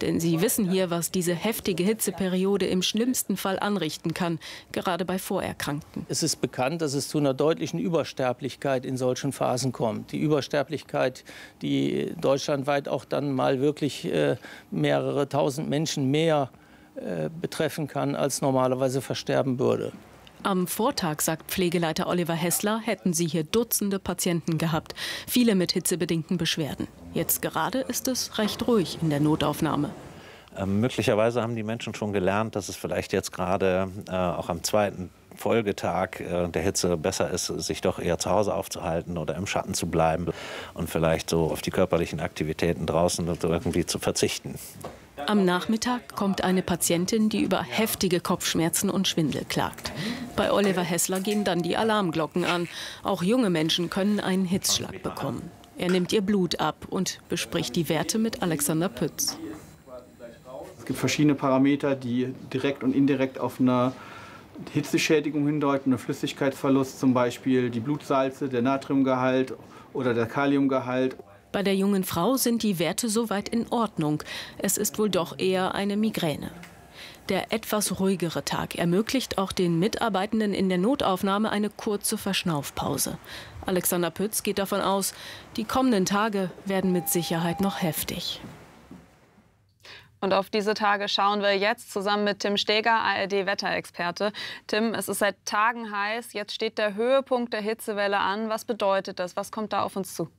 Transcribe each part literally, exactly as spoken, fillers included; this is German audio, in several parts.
Denn sie wissen hier, was diese heftige Hitzeperiode im schlimmsten Fall anrichten kann, gerade bei Vorerkrankten. Es ist bekannt, dass es zu einer deutlichen Übersterblichkeit in solchen Phasen kommt. Die Übersterblichkeit, die deutschlandweit auch dann mal wirklich äh, mehrere tausend Menschen mehr äh, betreffen kann, als normalerweise versterben würde. Am Vortag, sagt Pflegeleiter Oliver Hessler, hätten sie hier Dutzende Patienten gehabt, viele mit hitzebedingten Beschwerden. Jetzt gerade ist es recht ruhig in der Notaufnahme. Ähm, möglicherweise haben die Menschen schon gelernt, dass es vielleicht jetzt gerade äh, auch am zweiten Folgetag äh, der Hitze besser ist, sich doch eher zu Hause aufzuhalten oder im Schatten zu bleiben und vielleicht so auf die körperlichen Aktivitäten draußen irgendwie zu verzichten. Am Nachmittag kommt eine Patientin, die über heftige Kopfschmerzen und Schwindel klagt. Bei Oliver Hessler gehen dann die Alarmglocken an. Auch junge Menschen können einen Hitzschlag bekommen. Er nimmt ihr Blut ab und bespricht die Werte mit Alexander Pütz. Es gibt verschiedene Parameter, die direkt und indirekt auf eine Hitzeschädigung hindeuten, einen Flüssigkeitsverlust, zum Beispiel die Blutsalze, der Natriumgehalt oder der Kaliumgehalt. Bei der jungen Frau sind die Werte soweit in Ordnung. Es ist wohl doch eher eine Migräne. Der etwas ruhigere Tag ermöglicht auch den Mitarbeitenden in der Notaufnahme eine kurze Verschnaufpause. Alexander Pütz geht davon aus, die kommenden Tage werden mit Sicherheit noch heftig. Und auf diese Tage schauen wir jetzt zusammen mit Tim Steger, A R D-Wetterexperte. Tim, es ist seit Tagen heiß, jetzt steht der Höhepunkt der Hitzewelle an. Was bedeutet das? Was kommt da auf uns zu?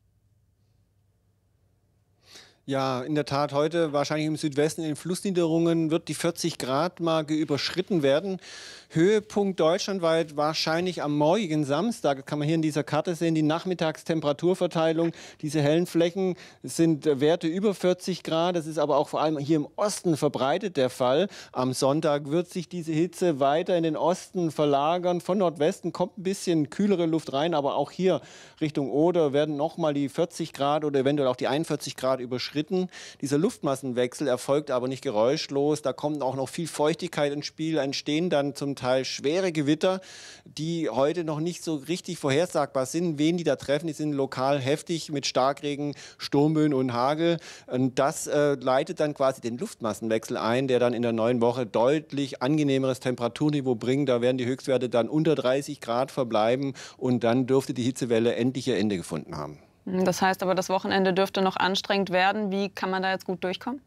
Ja, in der Tat, heute wahrscheinlich im Südwesten in den Flussniederungen wird die vierzig Grad Marke überschritten werden. Höhepunkt deutschlandweit wahrscheinlich am morgigen Samstag. Das kann man hier in dieser Karte sehen, die Nachmittagstemperaturverteilung. Diese hellen Flächen sind Werte über vierzig Grad. Das ist aber auch vor allem hier im Osten verbreitet der Fall. Am Sonntag wird sich diese Hitze weiter in den Osten verlagern. Von Nordwesten kommt ein bisschen kühlere Luft rein, aber auch hier Richtung Oder werden nochmal die vierzig Grad oder eventuell auch die einundvierzig Grad überschritten. Dieser Luftmassenwechsel erfolgt aber nicht geräuschlos. Da kommt auch noch viel Feuchtigkeit ins Spiel, entstehen dann zum Teil schwere Gewitter, die heute noch nicht so richtig vorhersagbar sind. Wen die da treffen, die sind lokal heftig mit Starkregen, Sturmböen und Hagel. Und das äh, leitet dann quasi den Luftmassenwechsel ein, der dann in der neuen Woche deutlich angenehmeres Temperaturniveau bringt. Da werden die Höchstwerte dann unter dreißig Grad verbleiben und dann dürfte die Hitzewelle endlich ihr Ende gefunden haben. Das heißt aber, das Wochenende dürfte noch anstrengend werden. Wie kann man da jetzt gut durchkommen?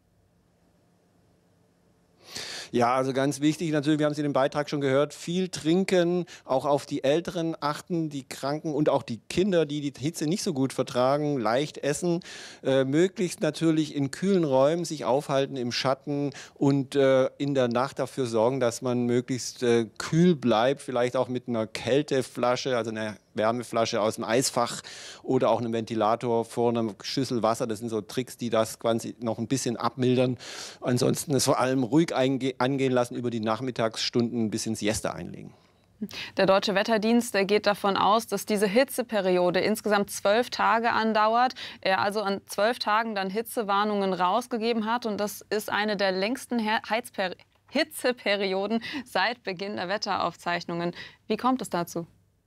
Ja, also ganz wichtig natürlich, wir haben es in dem Beitrag schon gehört, viel trinken, auch auf die Älteren achten, die Kranken und auch die Kinder, die die Hitze nicht so gut vertragen, leicht essen, äh, möglichst natürlich in kühlen Räumen sich aufhalten im Schatten und äh, in der Nacht dafür sorgen, dass man möglichst äh, kühl bleibt, vielleicht auch mit einer Kälteflasche, also einer Wärmeflasche aus dem Eisfach oder auch einem Ventilator vor einer Schüssel Wasser. Das sind so Tricks, die das quasi noch ein bisschen abmildern. Ansonsten es vor allem ruhig angehen lassen, über die Nachmittagsstunden ein bisschen Siesta einlegen. Der Deutsche Wetterdienst, der geht davon aus, dass diese Hitzeperiode insgesamt zwölf Tage andauert. Er also an zwölf Tagen dann Hitzewarnungen rausgegeben hat. Und das ist eine der längsten Heizper- Hitzeperioden seit Beginn der Wetteraufzeichnungen. Wie kommt es dazu?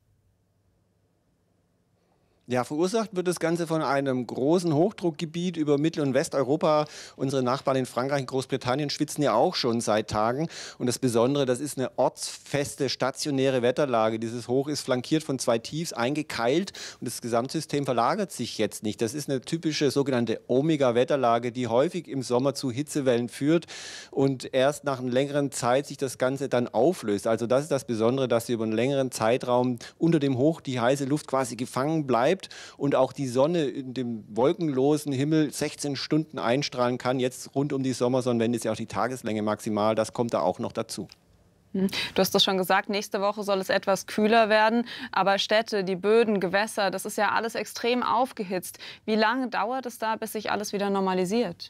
Ja, verursacht wird das Ganze von einem großen Hochdruckgebiet über Mittel- und Westeuropa. Unsere Nachbarn in Frankreich und Großbritannien schwitzen ja auch schon seit Tagen. Und das Besondere, das ist eine ortsfeste, stationäre Wetterlage. Dieses Hoch ist flankiert von zwei Tiefs, eingekeilt. Und das Gesamtsystem verlagert sich jetzt nicht. Das ist eine typische sogenannte Omega-Wetterlage, die häufig im Sommer zu Hitzewellen führt. Und erst nach einer längeren Zeit sich das Ganze dann auflöst. Also das ist das Besondere, dass über einen längeren Zeitraum unter dem Hoch die heiße Luft quasi gefangen bleibt. Und auch die Sonne in dem wolkenlosen Himmel sechzehn Stunden einstrahlen kann. Jetzt rund um die Sommersonnenwende ist ja auch die Tageslänge maximal. Das kommt da auch noch dazu. Du hast das schon gesagt, nächste Woche soll es etwas kühler werden. Aber Städte, die Böden, Gewässer, das ist ja alles extrem aufgehitzt. Wie lange dauert es da, bis sich alles wieder normalisiert?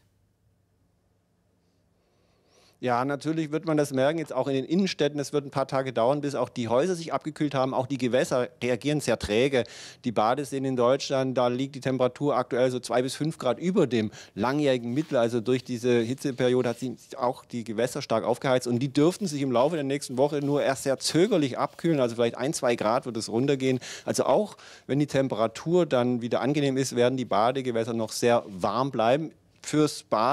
Ja, natürlich wird man das merken, jetzt auch in den Innenstädten. Es wird ein paar Tage dauern, bis auch die Häuser sich abgekühlt haben. Auch die Gewässer reagieren sehr träge. Die Badeseen in Deutschland, da liegt die Temperatur aktuell so zwei bis fünf Grad über dem langjährigen Mittel. Also durch diese Hitzeperiode hat sich auch die Gewässer stark aufgeheizt. Und die dürften sich im Laufe der nächsten Woche nur erst sehr zögerlich abkühlen. Also vielleicht ein, zwei Grad wird es runtergehen. Also auch wenn die Temperatur dann wieder angenehm ist, werden die Badegewässer noch sehr warm bleiben. Fürs Bad